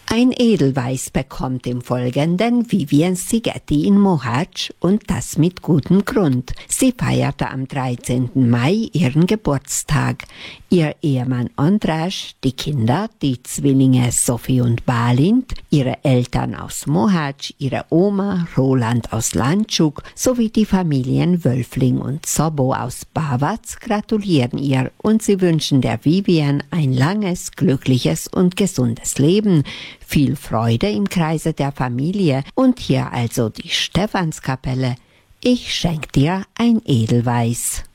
Ein Edelweiß bekommt im Folgenden Vivian Sigeti in Mohács und das mit gutem Grund. Sie feierte am 13. Mai ihren Geburtstag. Ihr Ehemann András, die Kinder, die Zwillinge Sophie und Balint, ihre Eltern aus Mohács, ihre Oma Roland aus Lantschuk sowie die Familien Wölfling und Zobo aus Bávac gratulieren ihr und sie wünschen der Vivian ein langes, glückliches und gesundes Leben, viel Freude im Kreise der Familie und hier also die Stephanskapelle. Ich schenk dir ein Edelweiß.